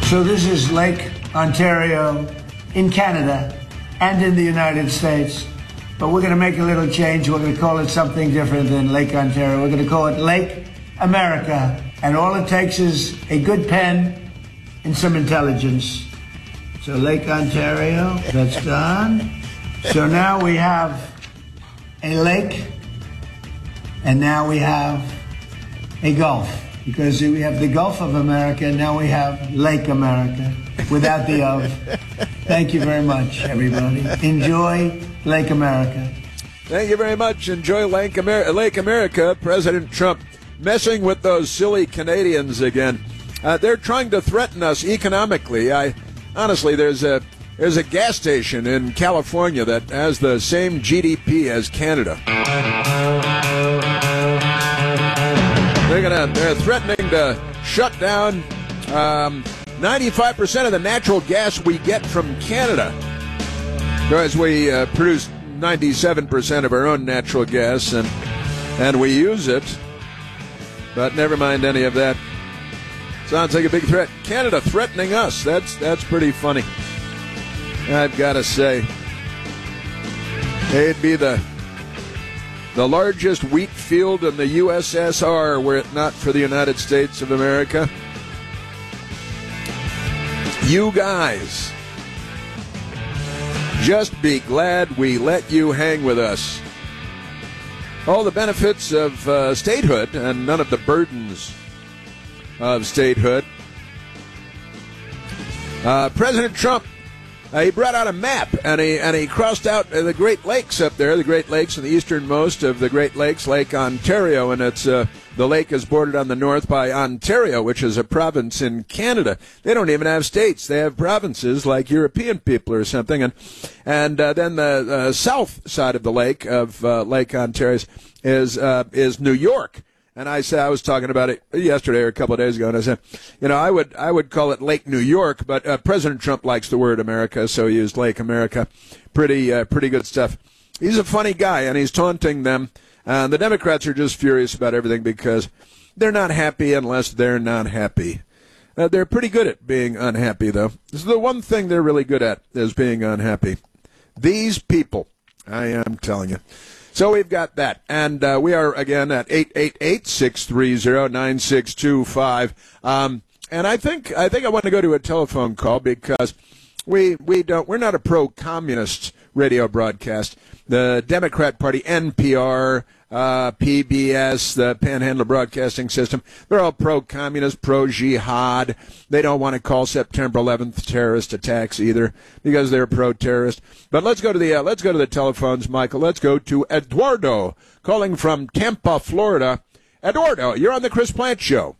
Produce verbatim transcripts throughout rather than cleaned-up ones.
So this is Lake Ontario in Canada and in the United States. But we're going to make a little change. We're going to call it something different than Lake Ontario. We're going to call it Lake America. And all it takes is a good pen and some intelligence. So Lake Ontario, that's done. So now we have a lake, and now we have a Gulf. Because we have the Gulf of America, and now we have Lake America, without the of. Thank you very much, everybody. Enjoy Lake America. Thank you very much. Enjoy Lake America. Lake America. President Trump messing with those silly Canadians again. Uh, they're trying to threaten us economically. I honestly, there's a there's a gas station in California that has the same G D P as Canada. They're gonna they're threatening to shut down um, ninety-five percent of the natural gas we get from Canada, because we uh, produce ninety-seven percent of our own natural gas, and and we use it. But never mind any of that. Sounds like a big threat. Canada threatening us. That's that's pretty funny, I've got to say. They'd be the the largest wheat field in the U S S R were it not for the United States of America. You guys, just be glad we let you hang with us. All the benefits of uh, statehood and none of the burdens of statehood. Uh, President Trump, uh, he brought out a map, and he and he crossed out uh, the Great Lakes up there, the Great Lakes, and the easternmost of the Great Lakes, Lake Ontario, and it's uh, the lake is bordered on the north by Ontario, which is a province in Canada. They don't even have states; they have provinces like European people or something. And and uh, then the uh, south side of the lake of uh, Lake Ontario is uh, is New York. And I said I was talking about it yesterday or a couple of days ago, and I said, you know, I would I would call it Lake New York, but uh, President Trump likes the word America, so he used Lake America. Pretty uh, pretty good stuff. He's a funny guy, and he's taunting them. Uh, the Democrats are just furious about everything because they're not happy unless they're not happy. Uh, they're pretty good at being unhappy, though. This is the one thing they're really good at, is being unhappy. These people, I am telling you. So we've got that, and uh, we are, again, at eight eight eight, six three zero, nine six two five. Um, and I think I think I want to go to a telephone call because we we don't we're not a pro-communist radio broadcast. The Democrat Party, N P R, uh, P B S, the Panhandle Broadcasting System, they're all pro-communist, pro-jihad. They don't want to call September eleventh terrorist attacks either because they're pro-terrorist. But let's go to the uh, let's go to the telephones, Michael. Let's go to Eduardo calling from Tampa, Florida. Eduardo, you're on the Chris Plante Show.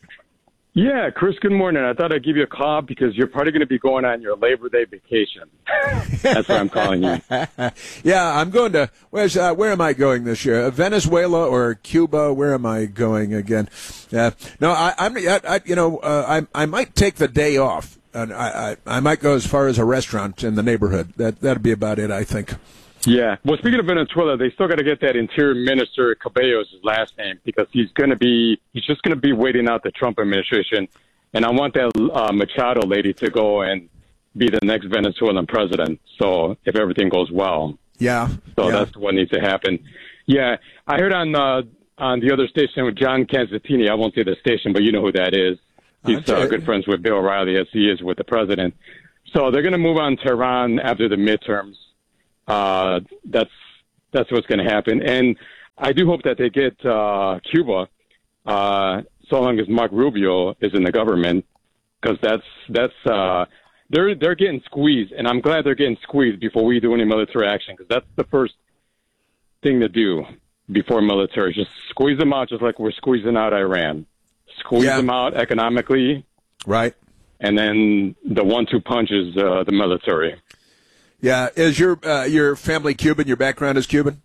Yeah, Chris, good morning. I thought I'd give you a call because you're probably going to be going on your Labor Day vacation. That's why I'm calling you. Yeah, I'm going to, where's, uh, where am I going this year? Venezuela or Cuba? Where am I going again? Uh, no, I, I'm, I, I, you know, uh, I, I might take the day off. And I, I, I might go as far as a restaurant in the neighborhood. That, that'd be about it, I think. Yeah. Well, speaking of Venezuela, they still got to get that Interior Minister Cabello's last name because he's going to be he's just going to be waiting out the Trump administration. And I want that uh, Machado lady to go and be the next Venezuelan president. So if everything goes well. Yeah. So yeah. that's what needs to happen. Yeah. I heard on uh, on the other station with John Canzatini. I won't say the station, but you know who that is. He's uh, good friends with Bill O'Reilly as he is with the president. So they're going to move on to Iran after the midterms. Uh, that's that's what's going to happen, and I do hope that they get uh, Cuba, uh, so long as Mark Rubio is in the government, because that's that's uh, they're they're getting squeezed, and I'm glad they're getting squeezed before we do any military action, because that's the first thing to do before military, just squeeze them out, just like we're squeezing out Iran, squeeze yeah. them out economically, right, and then the one-two punch is uh, the military. Yeah, is your uh, your family Cuban? Your background is Cuban?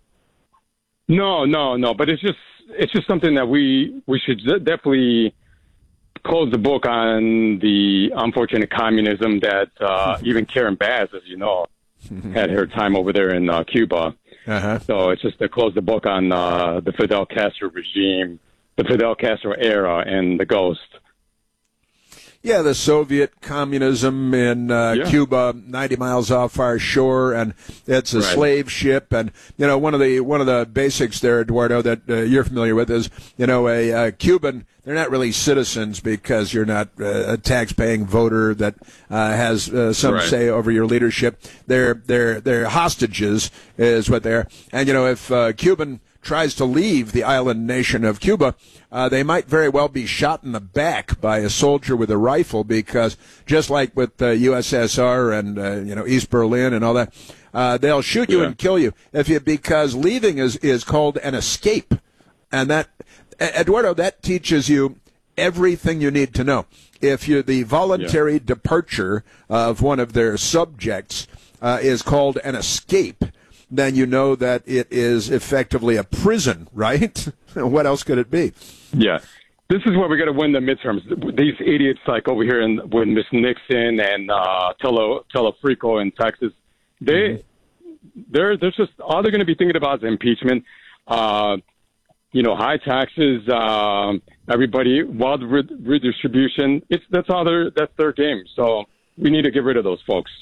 No, no, no. But it's just it's just something that we we should definitely close the book on the unfortunate communism that uh, even Karen Bass, as you know, had her time over there in uh, Cuba. Uh-huh. So it's just to close the book on uh, the Fidel Castro regime, the Fidel Castro era, and the ghost. Yeah, the Soviet communism in uh, yeah. Cuba, ninety miles off our shore, and it's a right. slave ship. And you know, one of the one of the basics there, Eduardo, that uh, you're familiar with is, you know, a, a Cuban. They're not really citizens because you're not uh, a tax-paying voter that uh, has uh, some right. say over your leadership. They're they're they're hostages, is what they're. And you know, if uh, Cuban tries to leave the island nation of Cuba, uh, they might very well be shot in the back by a soldier with a rifle, because just like with the U S S R and uh, you know East Berlin and all that, uh, they'll shoot you yeah. and kill you if you because leaving is is called an escape, and that Eduardo, that teaches you everything you need to know. If you the voluntary yeah. departure of one of their subjects uh, is called an escape, then you know that it is effectively a prison, right? What else could it be? Yeah. This is where we're going to win the midterms. These idiots like over here in, with Miss Nixon and uh, Tele, Telefrico in Texas, they, mm-hmm. they're, they're just, all they're going to be thinking about is impeachment. Uh, you know, high taxes, um, everybody, wild redistribution. It's, that's all their, that's their game. So we need to get rid of those folks.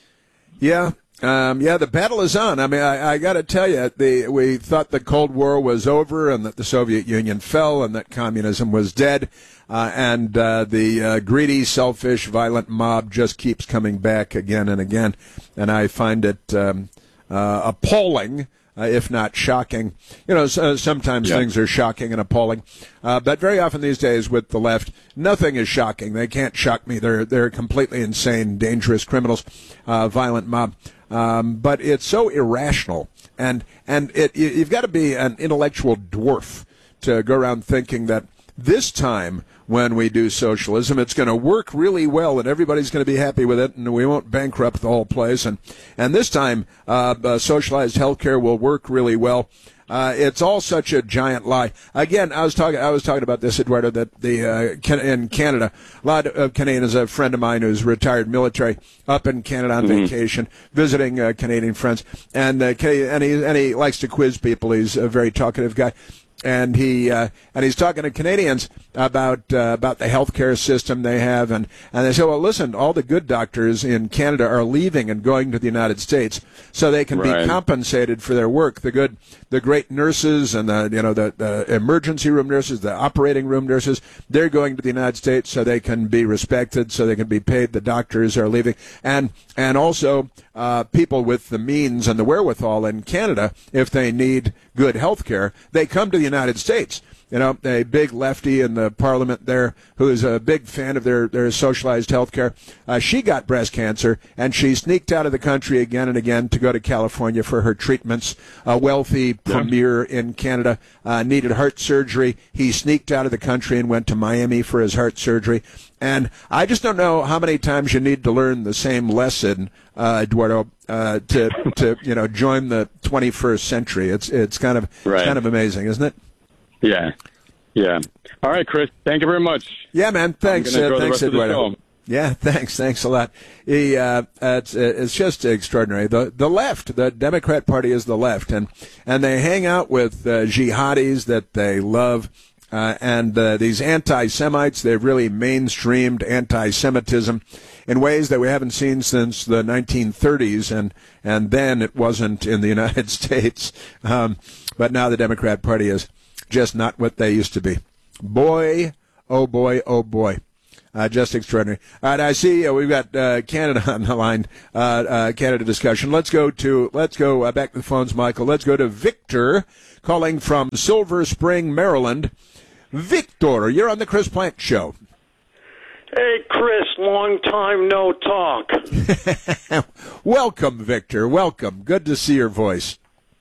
Yeah. Um, yeah, the battle is on. I mean, I, I got to tell you, the, we thought the Cold War was over and that the Soviet Union fell and that communism was dead. Uh, and uh, the uh, greedy, selfish, violent mob just keeps coming back again and again. And I find it um, uh, appalling, uh, if not shocking. You know, so, sometimes yeah. things are shocking and appalling. Uh, but very often these days with the left, nothing is shocking. They can't shock me. They're, they're completely insane, dangerous criminals, uh, violent mob. Um, but it's so irrational, and and it you've got to be an intellectual dwarf to go around thinking that this time when we do socialism, it's going to work really well and everybody's going to be happy with it and we won't bankrupt the whole place. And and this time, uh, uh, socialized healthcare will work really well. Uh, it's all such a giant lie. Again, I was talking. I was talking about this, Eduardo. That the uh, in Canada, a lot of Canadians. A friend of mine who's retired military up in Canada on mm-hmm. vacation, visiting uh, Canadian friends, and uh, and he and he likes to quiz people. He's a very talkative guy. And he uh, and he's talking to Canadians about uh, about the healthcare system they have, and, and they say, well, listen, all the good doctors in Canada are leaving and going to the United States, so they can right. be compensated for their work. The good, the great nurses and the you know the, the emergency room nurses, the operating room nurses, they're going to the United States so they can be respected, so they can be paid. The doctors are leaving, and and also uh, people with the means and the wherewithal in Canada, if they need good health care, they come to the United States. You know, a big lefty in the parliament there who is a big fan of their, their socialized health care. Uh, she got breast cancer, and she sneaked out of the country again and again to go to California for her treatments. A wealthy premier in Canada uh, needed heart surgery. He sneaked out of the country and went to Miami for his heart surgery. And I just don't know how many times you need to learn the same lesson, uh, Eduardo, uh, to, to, you know, join the twenty-first century. It's, it's kind of, right. it's kind of amazing, isn't it? Yeah, yeah. All right, Chris. Thank you very much. Yeah, man. Thanks. Uh, thanks, Eduardo. Yeah, thanks. Thanks a lot. He, uh, it's, it's just extraordinary. The the left, the Democrat Party is the left, and and they hang out with uh, jihadis that they love, uh, and uh, these anti-Semites. They've really mainstreamed anti-Semitism in ways that we haven't seen since the nineteen thirties, and and then it wasn't in the United States. Um, but now the Democrat Party is just not what they used to be. Boy, oh boy, oh boy. Uh, just extraordinary. All right, I see uh, we've got uh, Canada on the line, uh, uh, Canada discussion. Let's go to, let's go uh, back to the phones, Michael. Let's go to Victor calling from Silver Spring, Maryland. Victor, you're on the Chris Plank Show. Hey, Chris, long time no talk. Welcome, Victor. Welcome. Good to see your voice.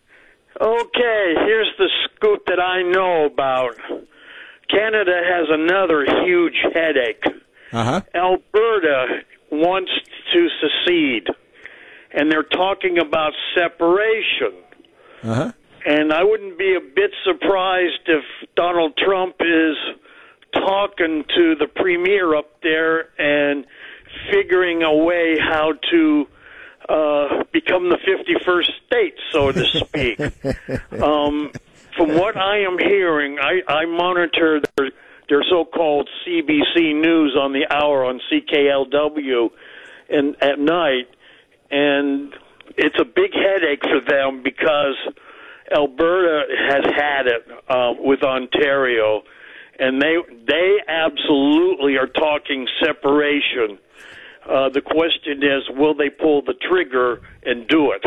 Okay, here's the scoop that I know about. Canada has another huge headache. Uh-huh. Alberta wants to secede, and they're talking about separation. Uh-huh. And I wouldn't be a bit surprised if Donald Trump is talking to the premier up there and figuring a way how to uh, become the fifty-first state, so to speak. um, from what I am hearing, I, I monitor their their so-called C B C News on the hour on C K L W and at night, and it's a big headache for them because Alberta has had it uh, with Ontario, and they they absolutely are talking separation. Uh, the question is, will they pull the trigger and do it?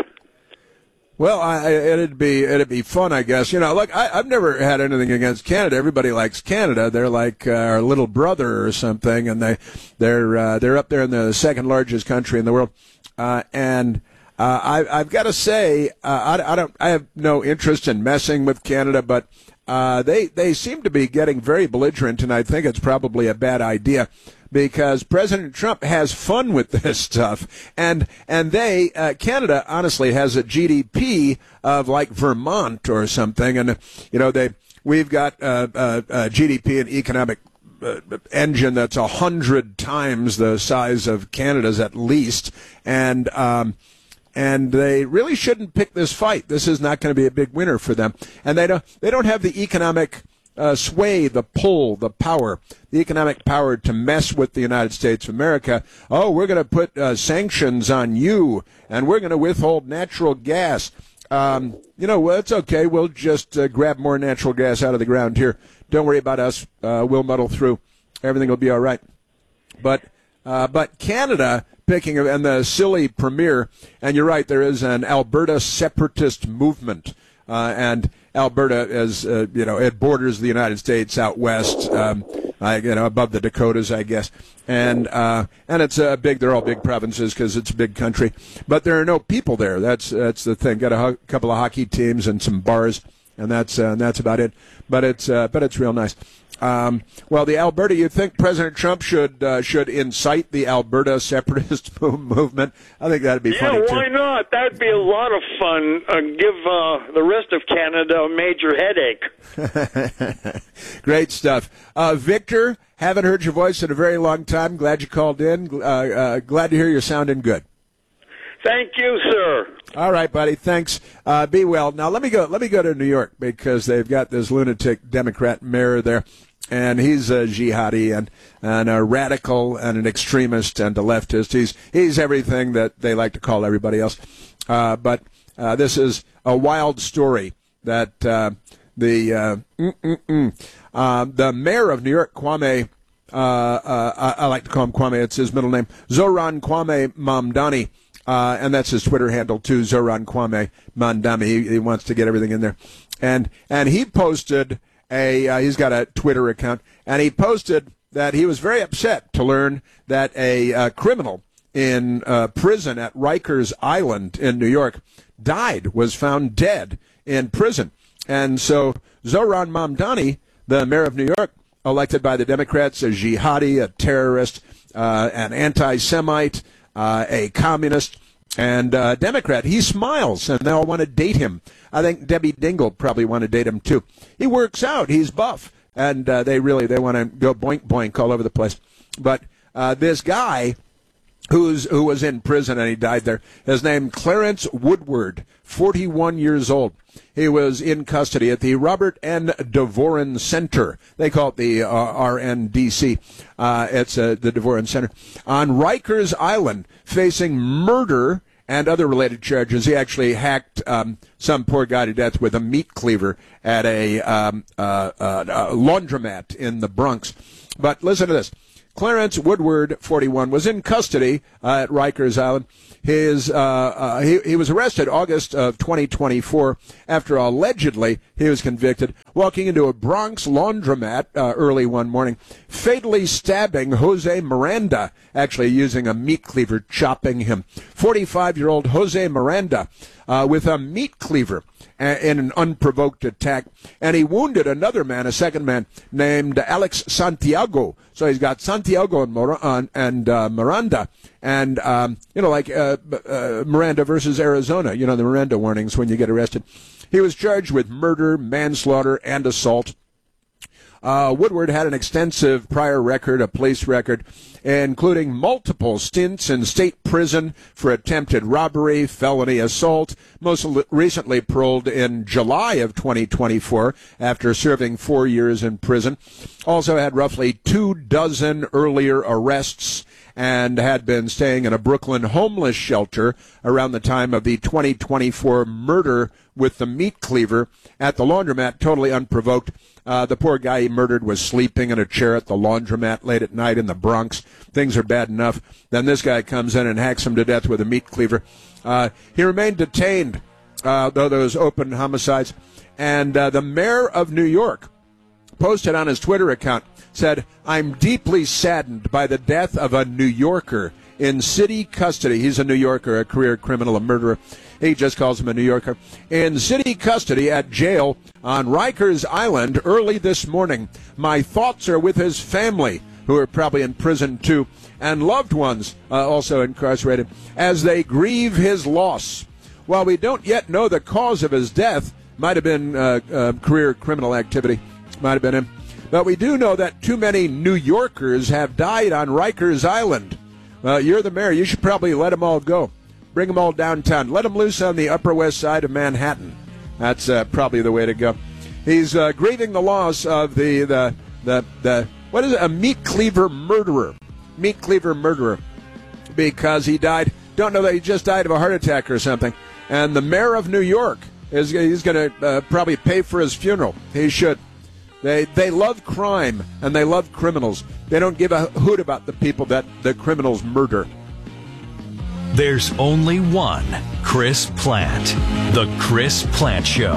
Well, I, it'd be it'd be fun, I guess. You know, look, I, I've never had anything against Canada. Everybody likes Canada. They're like uh, our little brother or something, and they they're uh, they're up there in the second largest country in the world. Uh, and uh, I, I've got to say, uh, I, I don't I have no interest in messing with Canada, but uh, they they seem to be getting very belligerent, and I think it's probably a bad idea, because President Trump has fun with this stuff, and and they uh, Canada honestly has a G D P of like Vermont or something, and you know they we've got uh, uh, a G D P and economic uh, engine that's a hundred times the size of Canada's at least, and um, and they really shouldn't pick this fight. This is not going to be a big winner for them, and they don't they don't have the economic Uh, sway, the pull, the power, the economic power to mess with the United States of America. Oh, we're going to put uh, sanctions on you, and we're going to withhold natural gas. Um, you know, well, it's okay. We'll just uh, grab more natural gas out of the ground here. Don't worry about us. Uh, we'll muddle through. Everything will be all right. But uh, but Canada picking, and the silly premier, and you're right, there is an Alberta separatist movement, uh, and Alberta is, uh, you know, it borders the United States out west, um, I, you know, above the Dakotas, I guess. And uh, and it's a uh, big, they're all big provinces because it's a big country. But there are no people there. That's that's the thing. Got a ho- couple of hockey teams and some bars, and that's uh, and that's about it. But it's uh, but it's real nice. Um, well, the Alberta, you think President Trump should uh, should incite the Alberta separatist movement? I think that'd be yeah, funny, too. Yeah, why not? That'd be a lot of fun. Uh, give uh, the rest of Canada a major headache. Great stuff. Uh, Victor, haven't heard your voice in a very long time. Glad you called in. Uh, uh, glad to hear you're sounding good. Thank you, sir. All right, buddy. Thanks. Uh, be well. Now let me go. Let me go to New York, because they've got this lunatic Democrat mayor there, and he's a jihadi and, and a radical and an extremist and a leftist. He's he's everything that they like to call everybody else. Uh, but uh, this is a wild story that uh, the uh, mm, mm, mm, uh, the mayor of New York, Kwame. Uh, uh, I, I like to call him Kwame. It's his middle name, Zohran Kwame Mamdani. Uh, and that's his Twitter handle, too, Zohran Kwame Mamdani. He, he wants to get everything in there. And and he posted a, uh, he's got a Twitter account, and he posted that he was very upset to learn that a uh, criminal in uh, prison at Rikers Island in New York died, was found dead in prison. And so Zohran Mamdani, the mayor of New York, elected by the Democrats, a jihadi, a terrorist, uh, an anti-Semite, Uh, a communist, and uh, Democrat. He smiles, and they all want to date him. I think Debbie Dingle probably want to date him, too. He works out. He's buff, and uh, they really, they want to go boink, boink all over the place. But uh, this guy who's who was in prison, and he died there, is named Clarence Woodward, forty-one years old. He was in custody at the Robert N. Dvorin Center. They call it the uh, R N D C. Uh, it's uh, the Dvorin Center on Rikers Island, facing murder and other related charges. He actually hacked um, some poor guy to death with a meat cleaver at a um, uh, uh, uh, laundromat in the Bronx. But listen to this. Clarence Woodward, forty-one, was in custody uh, at Rikers Island. His uh, uh, he, he was arrested August of twenty twenty-four after allegedly he was convicted walking into a Bronx laundromat uh, early one morning, fatally stabbing Jose Miranda, actually using a meat cleaver, chopping him. forty-five-year-old Jose Miranda uh, with a meat cleaver in an unprovoked attack, and he wounded another man, a second man, named Alex Santiago. So he's got Santiago and, Mor- uh, and uh, Miranda, and, um, you know, like uh, uh, Miranda versus Arizona, you know, the Miranda warnings when you get arrested. He was charged with murder, manslaughter, and assault. Uh, Woodward had an extensive prior record, a police record, including multiple stints in state prison for attempted robbery, felony assault, most recently paroled in July of twenty twenty-four after serving four years in prison. Also had roughly two dozen earlier arrests and had been staying in a Brooklyn homeless shelter around the time of the twenty twenty-four murder with the meat cleaver at the laundromat, totally unprovoked. Uh, the poor guy he murdered was sleeping in a chair at the laundromat late at night in the Bronx. Things are bad enough. Then this guy comes in and hacks him to death with a meat cleaver. Uh, he remained detained, uh, though there was open homicides. And uh, the mayor of New York posted on his Twitter account, said, "I'm deeply saddened by the death of a New Yorker in city custody." He's a New Yorker, a career criminal, a murderer. He just calls him a New Yorker. "In city custody at jail on Rikers Island early this morning. My thoughts are with his family, who are probably in prison too, and loved ones uh, also incarcerated, as they grieve his loss. While we don't yet know the cause of his death, might have been uh, uh, career criminal activity, might have been him, but we do know that too many New Yorkers have died on Rikers Island. Uh, you're the mayor. You should probably let them all go. Bring them all downtown. Let them loose on the Upper West Side of Manhattan. That's uh, probably the way to go." He's uh, grieving the loss of the, the, the, the, what is it, a meat cleaver murderer. Meat cleaver murderer. Because he died, don't know that he just died of a heart attack or something. And the mayor of New York, is he's going to uh, probably pay for his funeral. He should. They they love crime, and they love criminals. They don't give a hoot about the people that the criminals murder. There's only one Chris Plant. The Chris Plant Show.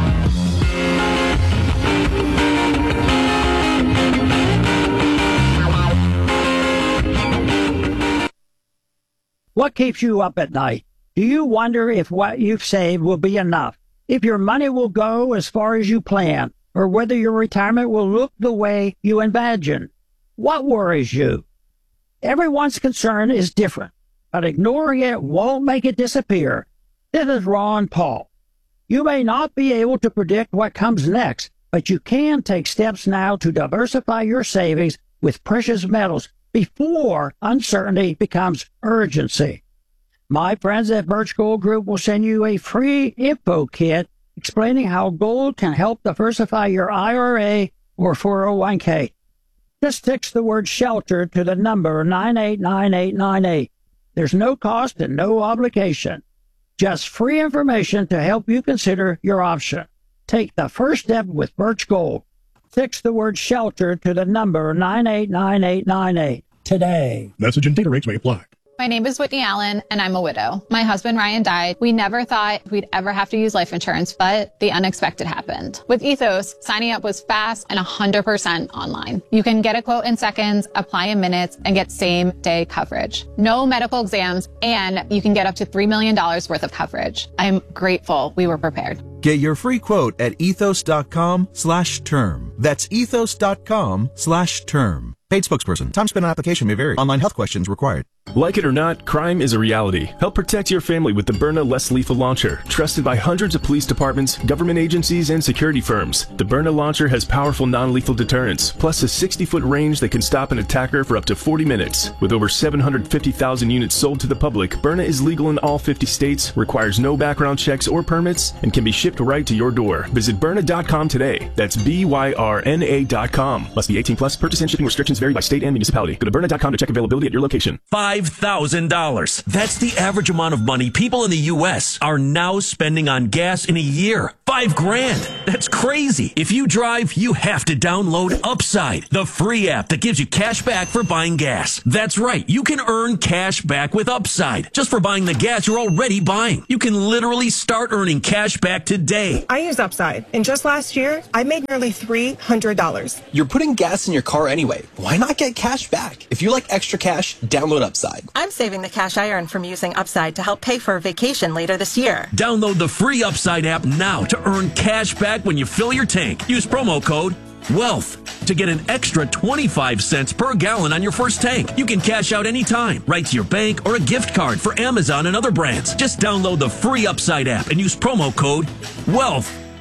What keeps you up at night? Do you wonder if what you've saved will be enough? If your money will go as far as you plan? Or whether your retirement will look the way you imagine? What worries you? Everyone's concern is different, but ignoring it won't make it disappear. This is Ron Paul. You may not be able to predict what comes next, but you can take steps now to diversify your savings with precious metals before uncertainty becomes urgency. My friends at Birch Gold Group will send you a free info kit explaining how gold can help diversify your I R A or four oh one k. Just text the word SHELTER to the number nine eight nine eight nine eight. There's no cost and no obligation. Just free information to help you consider your option. Take the first step with Birch Gold. Text the word SHELTER to the number nine eight nine eight nine eight today. Message and data rates may apply. My name is Whitney Allen, and I'm a widow. My husband, Ryan, died. We never thought we'd ever have to use life insurance, but the unexpected happened. With Ethos, signing up was fast and one hundred percent online. You can get a quote in seconds, apply in minutes, and get same-day coverage. No medical exams, and you can get up to three million dollars worth of coverage. I'm grateful we were prepared. Get your free quote at ethos.com slash term. That's ethos.com slash term. Paid spokesperson. Time spent on application may vary. Online health questions required. Like it or not, crime is a reality. Help protect your family with the Byrna Less Lethal Launcher. Trusted by hundreds of police departments, government agencies, and security firms. The Byrna Launcher has powerful non-lethal deterrence, plus a sixty-foot range that can stop an attacker for up to forty minutes. With over seven hundred fifty thousand units sold to the public, Byrna is legal in all fifty states, requires no background checks or permits, and can be shipped right to your door. Visit Byrna dot com today. That's B Y R N A dot com. Must be eighteen plus. Purchase and shipping restrictions vary by state and municipality. Go to Byrna dot com to check availability at your location. five thousand dollars. That's the average amount of money people in the U S are now spending on gas in a year. Five grand. That's crazy. If you drive, you have to download Upside, the free app that gives you cash back for buying gas. That's right. You can earn cash back with Upside just for buying the gas you're already buying. You can literally start earning cash back today. I use Upside, and just last year, I made nearly three hundred dollars. You're putting gas in your car anyway. Why not get cash back? If you like extra cash, download Upside. I'm saving the cash I earn from using Upside to help pay for a vacation later this year. Download the free Upside app now to earn cash back when you fill your tank. Use promo code WEALTH to get an extra twenty-five cents per gallon on your first tank. You can cash out anytime, right to your bank or a gift card for Amazon and other brands. Just download the free Upside app and use promo code WEALTH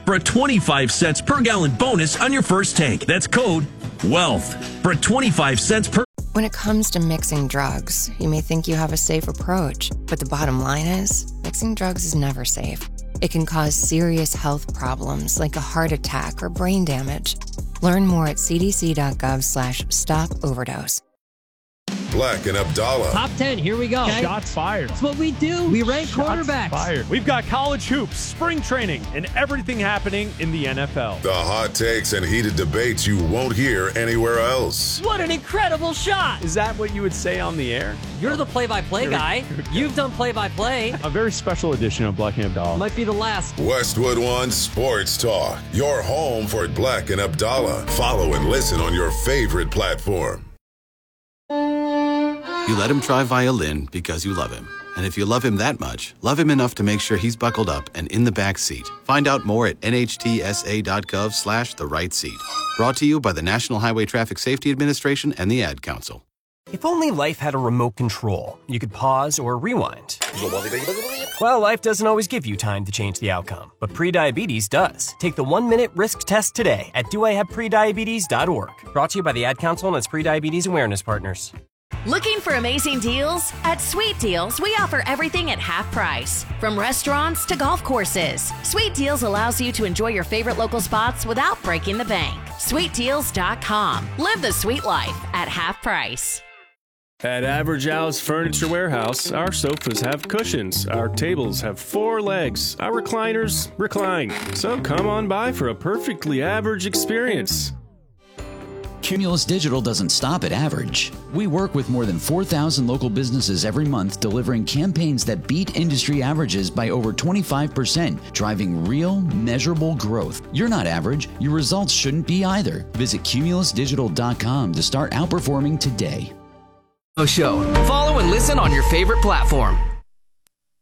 for a twenty-five cents per gallon bonus on your first tank. That's code WEALTH for twenty-five cents per. When it comes to mixing drugs, you may think you have a safe approach, but the bottom line is, mixing drugs is never safe. It can cause serious health problems like a heart attack or brain damage. Learn more at cdc.gov slash stop overdose. Black and Abdallah. Top ten, here we go. Okay. Shots fired. That's what we do. We rank Shots quarterbacks. Fired. We've got college hoops, spring training, and everything happening in the N F L. The hot takes and heated debates you won't hear anywhere else. What an incredible shot. Is that what you would say on the air? You're the play-by-play guy. You've done play-by-play. A very special edition of Black and Abdallah. Might be the last. Westwood One Sports Talk. Your home for Black and Abdallah. Follow and listen on your favorite platform. You let him try violin because you love him. And if you love him that much, love him enough to make sure he's buckled up and in the back seat. Find out more at nhtsa.gov slash the right seat. Brought to you by the National Highway Traffic Safety Administration and the Ad Council. If only life had a remote control, you could pause or rewind. Well, life doesn't always give you time to change the outcome, but prediabetes does. Take the one-minute risk test today at do I have prediabetes dot org. Brought to you by the Ad Council and its prediabetes awareness partners. Looking for amazing deals? At Sweet Deals, we offer everything at half price. From restaurants to golf courses, Sweet Deals allows you to enjoy your favorite local spots without breaking the bank. sweet deals dot com. Live the sweet life at half price. At Average Al's Furniture Warehouse, our sofas have cushions, our tables have four legs, our recliners recline. So come on by for a perfectly average experience. Cumulus Digital doesn't stop at average. We work with more than four thousand local businesses every month, delivering campaigns that beat industry averages by over twenty-five percent, driving real, measurable growth. You're not average. Your results shouldn't be either. Visit cumulus digital dot com to start outperforming today. Show. Follow and listen on your favorite platform.